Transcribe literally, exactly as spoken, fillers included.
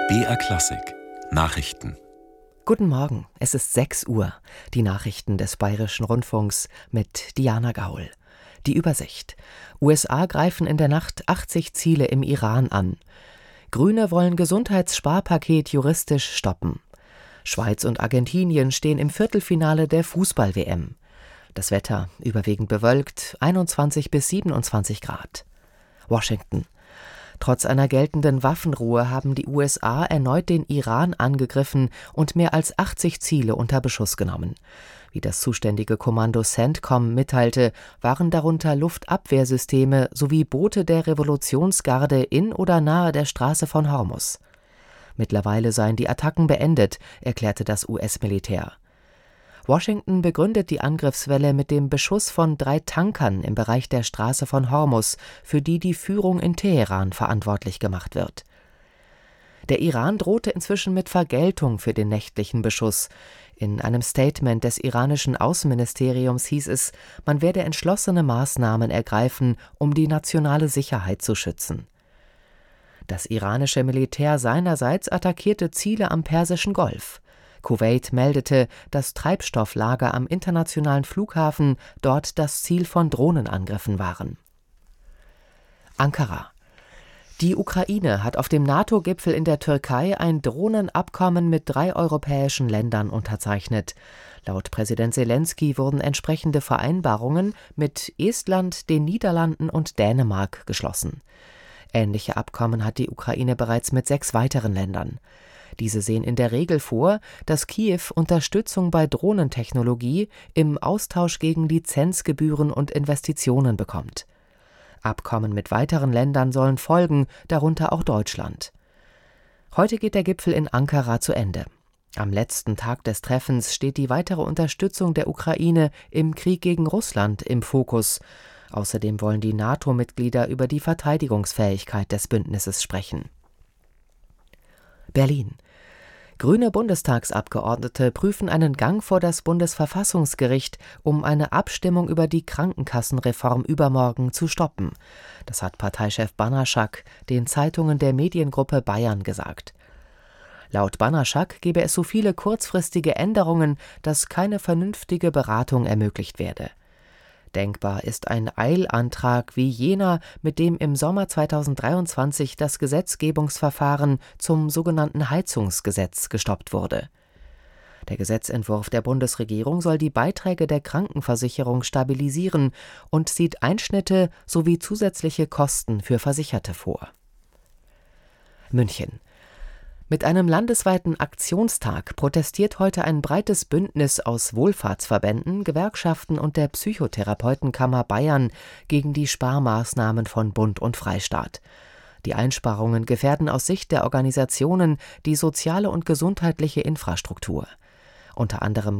B R Klassik Nachrichten. Guten Morgen, es ist sechs Uhr. Die Nachrichten des Bayerischen Rundfunks mit Diana Gaul. Die Übersicht. U S A greifen in der Nacht achtzig Ziele im Iran an. Grüne wollen Gesundheitssparpaket juristisch stoppen. Schweiz und Argentinien stehen im Viertelfinale der Fußball-W M. Das Wetter überwiegend bewölkt, einundzwanzig bis siebenundzwanzig Grad. Washington. Trotz einer geltenden Waffenruhe haben die U S A erneut den Iran angegriffen und mehr als achtzig Ziele unter Beschuss genommen. Wie das zuständige Kommando CENTCOM mitteilte, waren darunter Luftabwehrsysteme sowie Boote der Revolutionsgarde in oder nahe der Straße von Hormuz. Mittlerweile seien die Attacken beendet, erklärte das U S-Militär. Washington begründet die Angriffswelle mit dem Beschuss von drei Tankern im Bereich der Straße von Hormuz, für die die Führung in Teheran verantwortlich gemacht wird. Der Iran drohte inzwischen mit Vergeltung für den nächtlichen Beschuss. In einem Statement des iranischen Außenministeriums hieß es, man werde entschlossene Maßnahmen ergreifen, um die nationale Sicherheit zu schützen. Das iranische Militär seinerseits attackierte Ziele am Persischen Golf. Kuwait meldete, dass Treibstofflager am internationalen Flughafen dort das Ziel von Drohnenangriffen waren. Ankara. Die Ukraine hat auf dem NATO-Gipfel in der Türkei ein Drohnenabkommen mit drei europäischen Ländern unterzeichnet. Laut Präsident Selenskyj wurden entsprechende Vereinbarungen mit Estland, den Niederlanden und Dänemark geschlossen. Ähnliche Abkommen hat die Ukraine bereits mit sechs weiteren Ländern. Diese sehen in der Regel vor, dass Kiew Unterstützung bei Drohnentechnologie im Austausch gegen Lizenzgebühren und Investitionen bekommt. Abkommen mit weiteren Ländern sollen folgen, darunter auch Deutschland. Heute geht der Gipfel in Ankara zu Ende. Am letzten Tag des Treffens steht die weitere Unterstützung der Ukraine im Krieg gegen Russland im Fokus. Außerdem wollen die NATO-Mitglieder über die Verteidigungsfähigkeit des Bündnisses sprechen. Berlin. Grüne Bundestagsabgeordnete prüfen einen Gang vor das Bundesverfassungsgericht, um eine Abstimmung über die Krankenkassenreform übermorgen zu stoppen. Das hat Parteichef Banaschak den Zeitungen der Mediengruppe Bayern gesagt. Laut Banaschak gebe es so viele kurzfristige Änderungen, dass keine vernünftige Beratung ermöglicht werde. Denkbar ist ein Eilantrag wie jener, mit dem im Sommer zweitausenddreiundzwanzig das Gesetzgebungsverfahren zum sogenannten Heizungsgesetz gestoppt wurde. Der Gesetzentwurf der Bundesregierung soll die Beiträge der Krankenversicherung stabilisieren und sieht Einschnitte sowie zusätzliche Kosten für Versicherte vor. München. Mit einem landesweiten Aktionstag protestiert heute ein breites Bündnis aus Wohlfahrtsverbänden, Gewerkschaften und der Psychotherapeutenkammer Bayern gegen die Sparmaßnahmen von Bund und Freistaat. Die Einsparungen gefährden aus Sicht der Organisationen die soziale und gesundheitliche Infrastruktur. Unter anderem